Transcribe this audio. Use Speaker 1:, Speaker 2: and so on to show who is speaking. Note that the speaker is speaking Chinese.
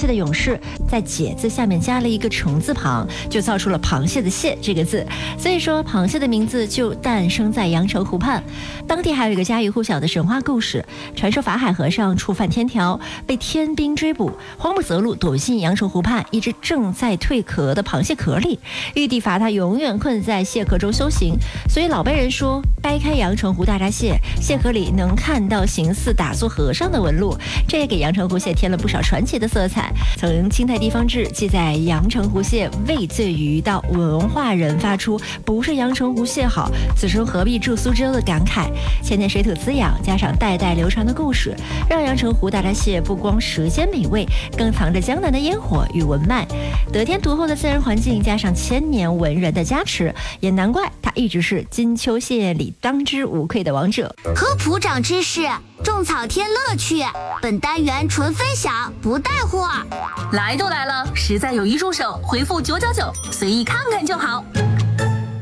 Speaker 1: 蟹的勇士，在解字下面加了一个虫字旁，就造出了螃蟹的蟹这个字，所以说螃蟹的名字就诞生在阳澄湖畔。当地还有一个家喻户晓的神话故事，传说法海和尚触犯天条，被天兵追捕，慌不择路躲进阳澄湖畔一只正在蜕壳的螃蟹壳里，玉帝罚他永远困在蟹壳中修行，所以老辈人说，掰开阳澄湖大闸蟹，蟹壳里能看到形似打坐和尚的纹路，这也给阳澄湖蟹添了不少传奇的色彩。从清代地方志记载，阳澄湖蟹畏罪于到文化人发出不是阳澄湖蟹好，此生何必住苏州的感慨。千年水土滋养，加上代代流传的故事，让阳澄湖大闸蟹不光舌尖美味，更藏着江南的烟火与文脉。得天独厚的自然环境，加上千年文人的加持，也难怪它一直是金秋蟹里当之无愧的王者。
Speaker 2: 科普长知识，种草添乐趣。本单元纯分享，不带货。
Speaker 3: 来都来了，实在有一入手，回复999，随意看看就好。